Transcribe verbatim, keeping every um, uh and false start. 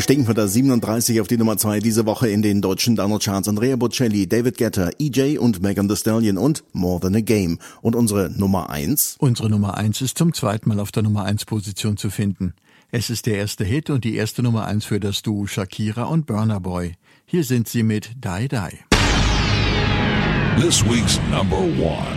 Stiegen von der siebenunddreißig auf die Nummer zwei diese Woche in den deutschen Download-Charts. Andrea Bocelli, David Guetta, E J und Megan Thee Stallion und More Than a Game. Und unsere Nummer eins? Unsere Nummer eins ist zum zweiten Mal auf der Nummer eins Position zu finden. Es ist der erste Hit und die erste Nummer eins für das Duo Shakira und Burna Boy. Hier sind sie mit Die Die. This week's number one.